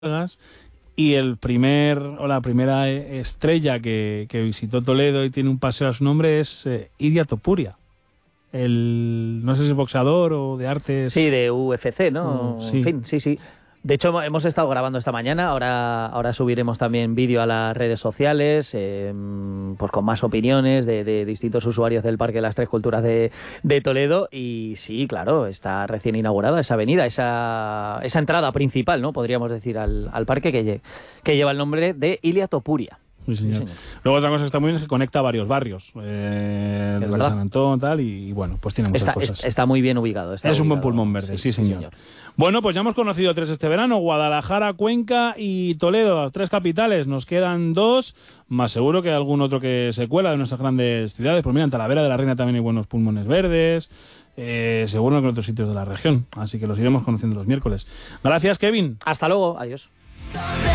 y la primera estrella que visitó Toledo y tiene un paseo a su nombre es Ilia Topuria. No sé si es boxeador o de artes. Sí, de UFC, ¿no? Sí. En fin, sí. De hecho, hemos estado grabando esta mañana, ahora subiremos también vídeo a las redes sociales, pues con más opiniones de distintos usuarios del Parque de las Tres Culturas de Toledo. Y sí, claro, está recién inaugurada esa avenida, esa entrada principal, ¿no? Podríamos decir, al parque que lleva el nombre de Ilia Topuria. Sí, señor. Sí, señor. Luego otra cosa que está muy bien es que conecta varios barrios, desde San Antón tal, y bueno, pues tiene muchas cosas. Está muy bien ubicado. Es un buen pulmón verde, sí, señor. Bueno, pues ya hemos conocido 3 este verano: Guadalajara, Cuenca y Toledo, las 3 capitales. Nos quedan 2, más seguro que algún otro que se cuela de nuestras grandes ciudades. Pues mira, en Talavera de la Reina también hay buenos pulmones verdes, seguro que en otros sitios de la región. Así que los iremos conociendo los miércoles. Gracias, Kevin. Hasta luego, adiós.